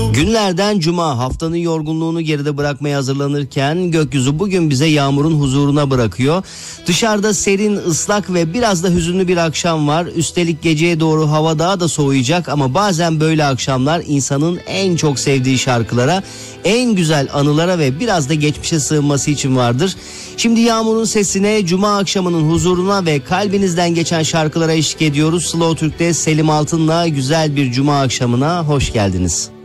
Günlerden cuma, haftanın yorgunluğunu geride bırakmaya hazırlanırken gökyüzü bugün bize yağmurun huzuruna bırakıyor. Dışarıda serin, ıslak ve biraz da hüzünlü bir akşam var. Üstelik geceye doğru hava daha da soğuyacak ama bazen böyle akşamlar insanın en çok sevdiği şarkılara, en güzel anılara ve biraz da geçmişe sığınması için vardır. Şimdi yağmurun sesine, cuma akşamının huzuruna ve kalbinizden geçen şarkılara eşlik ediyoruz. Slow Türk'te Selim Altın'la güzel bir cuma akşamına hoş geldiniz.